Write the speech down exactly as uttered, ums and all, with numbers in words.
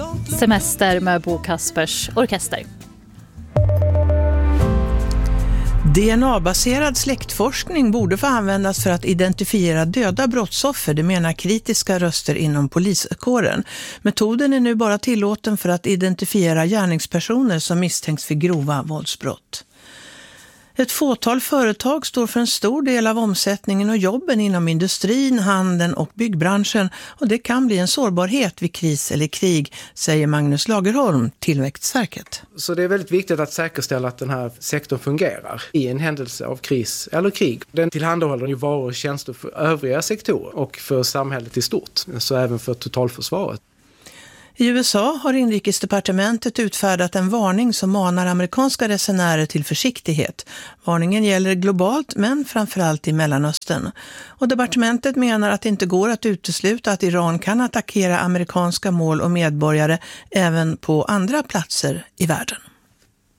Semester med Bo Kaspers Orkester. D N A-baserad släktforskning borde få användas för att identifiera döda brottsoffer, det menar kritiska röster inom poliskåren. Metoden är nu bara tillåten för att identifiera gärningspersoner som misstänks för grova våldsbrott. Ett fåtal företag står för en stor del av omsättningen och jobben inom industrin, handeln och byggbranschen, och det kan bli en sårbarhet vid kris eller krig, säger Magnus Lagerholm, Tillväxtverket. Så det är väldigt viktigt att säkerställa att den här sektorn fungerar i en händelse av kris eller krig. Den tillhandahåller ju varor och tjänster för övriga sektorer och för samhället i stort, så även för totalförsvaret. I U S A har inrikesdepartementet utfärdat en varning som manar amerikanska resenärer till försiktighet. Varningen gäller globalt men framförallt i Mellanöstern. Och departementet menar att det inte går att utesluta att Iran kan attackera amerikanska mål och medborgare även på andra platser i världen.